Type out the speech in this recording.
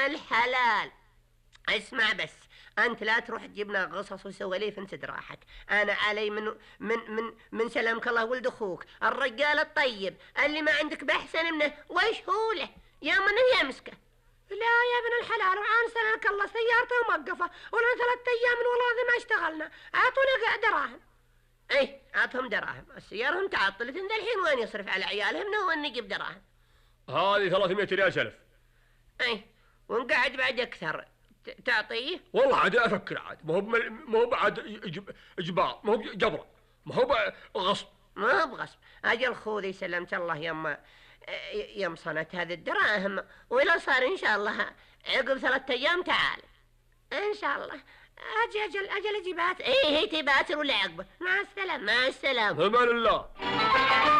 الحلال، اسمع بس، انت لا تروح تجيبنا قصص وسواليف انت دراحك. انا علي من سلامك الله ولد اخوك الرجال الطيب اللي ما عندك باحسن منه، وش هو له يا من يمسكه. لا يا ابن الحلال، وعن سلامك الله سيارته موقفه ولنا 3 ايام من والله ما اشتغلنا، اعطونا دراهم. ايه اعطهم دراهم، السيارة هم تعطلت ذا الحين وين يصرف على عيالهم وين نجيب دراهم؟ هذه 300 ريال سلف. ايه ونقعد بعد اكثر تعطيه؟ والله عاد افكر عاد، ما هو بعد اجبار، ما هو جبره، ما هو غصب. ما هو بغصب. اجل خذي سلمت الله يم صنت هذه الدراهم، وإذا صار إن شاء الله عقب 3 أيام تعال إن شاء الله. أجل أجي باتر. إيه هي تباتر ولا عقبه؟ مع السلامة. مع السلامة. في امان الله.